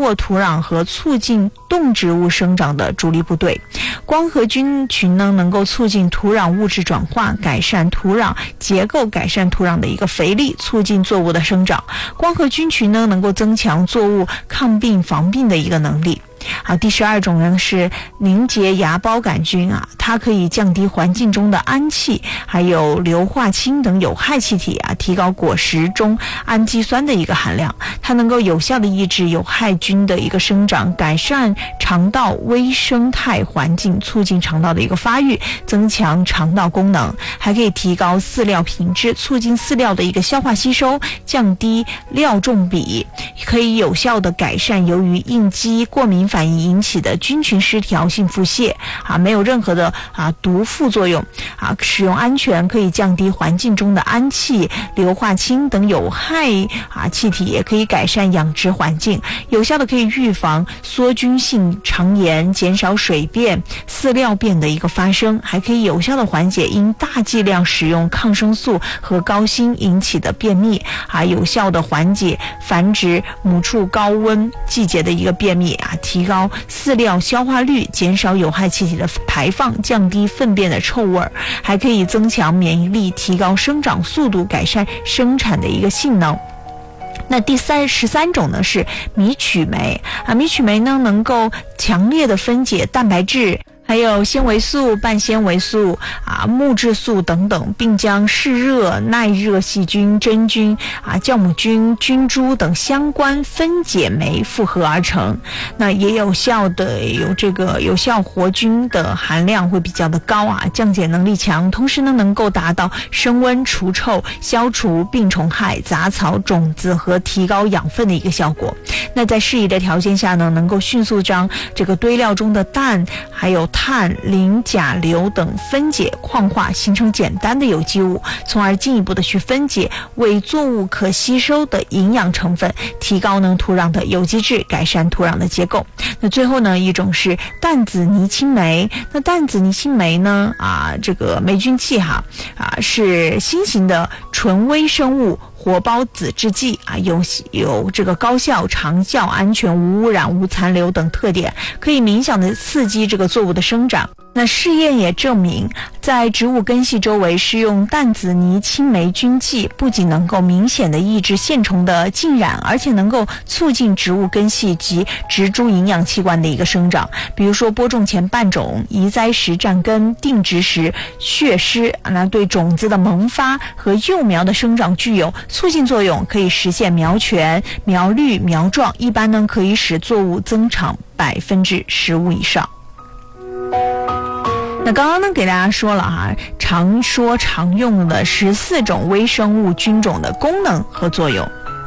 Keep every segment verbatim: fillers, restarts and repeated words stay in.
沃土壤和促进动植物生长的主力部队。光合菌群呢，能够促进土壤物质转化，改善土壤结构，改善土壤的一个肥力，促进作物的生长。光合菌群呢，能够增强作物抗病防病的一个能力。好，第十二种呢是凝结芽孢杆菌啊，它可以降低环境中的氨气还有硫化氢等有害气体啊，提高果实中氨基酸的一个含量。它能够有效的抑制有害菌的一个生长，改善肠道微生态环境，促进肠道的一个发育，增强肠道功能，还可以提高饲料品质，促进饲料的一个消化吸收，降低料重比，可以有效的改善由于应激过敏反应引起的菌群失调性腹泻啊，没有任何的啊毒副作用啊，使用安全，可以降低环境中的氨气、硫化氢等有害啊气体，也可以改善养殖环境，有效的可以预防梭菌性肠炎，减少水便、饲料便的一个发生，还可以有效的缓解因大剂量使用抗生素和高锌引起的便秘啊，有效的缓解繁殖母畜高温季节的一个便秘啊，提高饲料消化率，减少有害气体的排放，降低粪便的臭味，还可以增强免疫力，提高生长速度，改善生产的一个性能。那第三十三种呢是米曲酶啊，米曲酶呢能够强烈的分解蛋白质，还有纤维素、半纤维素啊、木质素等等，并将嗜热、耐热细菌、真菌啊、酵母菌、菌株等相关分解酶复合而成。那也有效的有这个有效活菌的含量会比较的高啊，降解能力强，同时呢能够达到升温、除臭、消除病虫害、杂草、种子和提高养分的一个效果。那在适宜的条件下呢，能够迅速将这个堆料中的氮还有碳、磷、钾、硫等分解矿化，形成简单的有机物，从而进一步的去分解为作物可吸收的营养成分，提高呢土壤的有机质，改善土壤的结构。那最后呢一种是氮子泥青酶。那氮子泥青酶呢啊这个霉菌剂哈啊是新型的纯微生物活孢子制剂啊，有有这个高效、长效、安全、无污染、无残留等特点，可以明显的刺激这个作物的生长。那试验也证明，在植物根系周围施用氮子泥青霉菌剂，不仅能够明显的抑制线虫的浸染，而且能够促进植物根系及植株营养器官的一个生长。比如说播种前拌种、移栽时占根、定植时血施，那对种子的萌发和幼苗的生长具有促进作用，可以实现苗全、苗绿、苗壮，一般呢可以使作物增长百分之十五以上。那刚刚呢给大家说了哈，常说常用的十四种微生物菌种的功能和作用。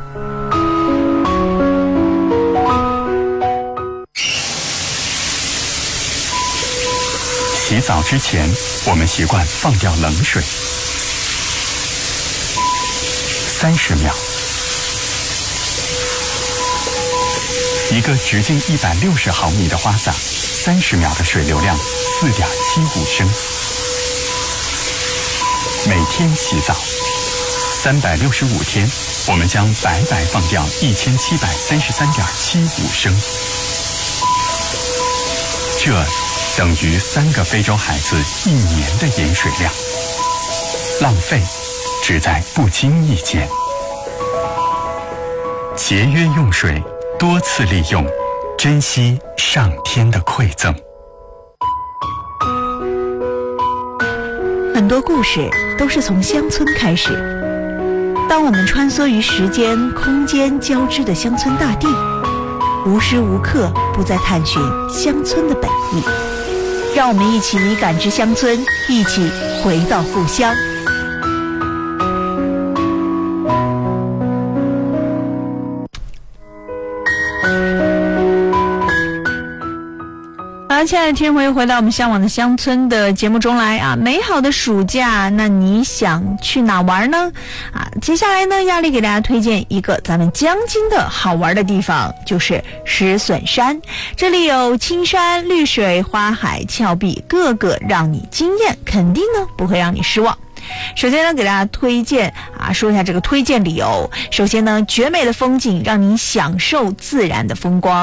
洗澡之前，我们习惯放掉冷水，三十秒。一个直径一百六十毫米的花洒，三十秒的水流量四点七五升。每天洗澡，三百六十五天，我们将白白放掉一千七百三十三点七五升。这等于三个非洲孩子一年的盐水量。浪费只在不经意间。节约用水，多次利用，珍惜上天的馈赠。 很多故事都是从乡村开始。当我们穿梭于时间、空间交织的乡村大地，无时无刻不在探寻乡村的本意。让我们一起感知乡村，一起回到故乡。好，亲爱的听众朋友，回到我们向往的乡村的节目中来啊！美好的暑假，那你想去哪玩呢？啊，接下来呢，亚丽给大家推荐一个咱们江津的好玩的地方，就是石笋山。这里有青山绿水、花海峭壁，个个让你惊艳，肯定呢不会让你失望。首先呢，给大家推荐啊，说一下这个推荐理由。首先呢，绝美的风景让你享受自然的风光。